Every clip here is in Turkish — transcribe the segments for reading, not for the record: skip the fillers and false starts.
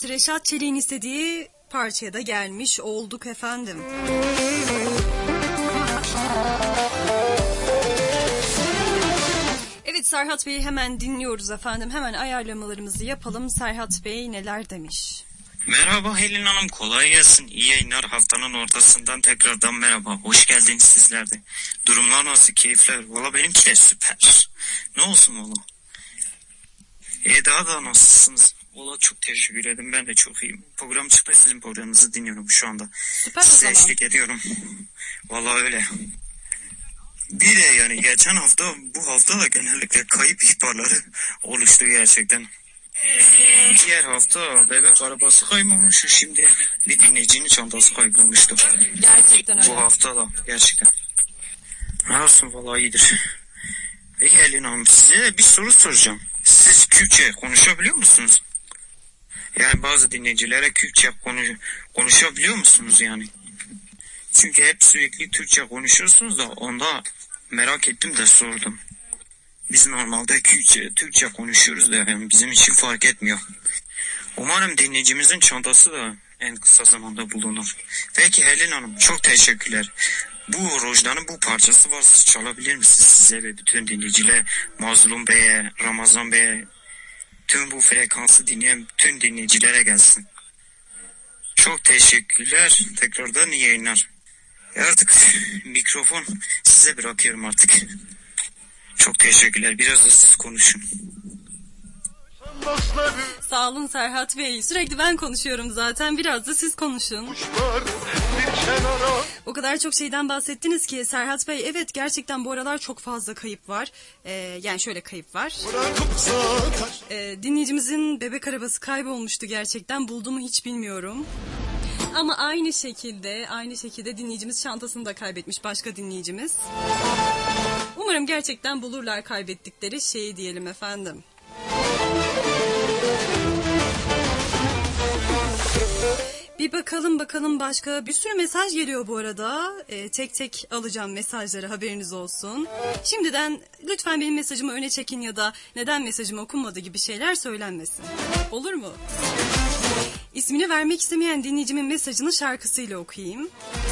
Evet, Reşat Çelik'in istediği parçaya da gelmiş olduk efendim. Evet, Serhat Bey'i hemen dinliyoruz efendim. Hemen ayarlamalarımızı yapalım. Serhat Bey neler demiş? Merhaba Helin Hanım, kolay gelsin. İyi yayınlar, haftanın ortasından tekrardan merhaba. Hoş geldiniz sizler de. Durumlar nasıl, keyifler? Valla benimki de süper. Ne olsun valla. Daha da nasılsınız? Valla çok teşekkür ederim, ben de çok iyiyim. Program çıktı, sizin programınızı dinliyorum şu anda. Süper, size eşlik ediyorum. Valla öyle. Bir de yani geçen hafta, bu hafta da genellikle kayıp ihbarları oluştu gerçekten. Diğer hafta bebek arabası kaybolmuştu, şimdi bir dinleyicinin çantası kaybolmuştu. Gerçekten öyle. Bu hafta da gerçekten. Ne olsun valla, iyidir. Peki Elin Hanım, size bir soru soracağım. Siz Kürtçe konuşabiliyor musunuz? Yani bazı dinleyicilere Kürtçe konuşabiliyor musunuz yani? Çünkü hep sürekli Türkçe konuşuyorsunuz da onda merak ettim de sordum. Biz normalde Türkçe konuşuyoruz da yani bizim için fark etmiyor. Umarım dinleyicimizin çantası da en kısa zamanda bulunur. Peki Helin Hanım, çok teşekkürler. Bu Rojdan'ın bu parçası varsa çalabilir misiniz size ve bütün dinleyiciler, Mazlum Bey'e, Ramazan Bey'e, tüm bu frekansı dinleyen bütün dinleyicilere gelsin. Çok teşekkürler. Tekrardan iyi yayınlar. Artık mikrofon size bırakıyorum artık. Çok teşekkürler. Biraz da siz konuşun. Sağ olun Serhat Bey. Sürekli ben konuşuyorum zaten. Biraz da siz konuşun. O kadar çok şeyden bahsettiniz ki Serhat Bey. Evet, gerçekten bu aralar çok fazla kayıp var. Yani şöyle kayıp var. Dinleyicimizin bebek arabası kaybolmuştu gerçekten. Buldu mu hiç bilmiyorum. Ama aynı şekilde dinleyicimiz çantasını da kaybetmiş, başka dinleyicimiz. Umarım gerçekten bulurlar kaybettikleri şeyi diyelim efendim. Bir bakalım başka. Bir sürü mesaj geliyor bu arada. Tek tek alacağım mesajları, haberiniz olsun. Şimdiden lütfen benim mesajımı öne çekin ya da neden mesajım okunmadı gibi şeyler söylenmesin. Olur mu? İsmini vermek istemeyen dinleyicimin mesajını şarkısıyla okuyayım.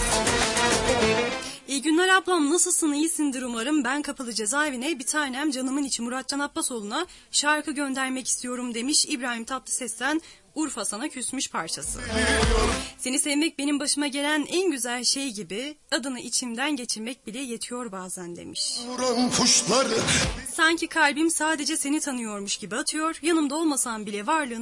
İyi günler ablam, nasılsın, iyisindir umarım. Ben Kapalı Cezaevine bir tanem canımın içi Muratcan Abbasoğlu'na şarkı göndermek istiyorum demiş. İbrahim Tatlıses'ten Urfa Sana Küsmüş parçası. Seni sevmek benim başıma gelen en güzel şey gibi, adını içimden geçirmek bile yetiyor bazen demiş. Sanki kalbim sadece seni tanıyormuş gibi atıyor, yanımda olmasan bile varlığını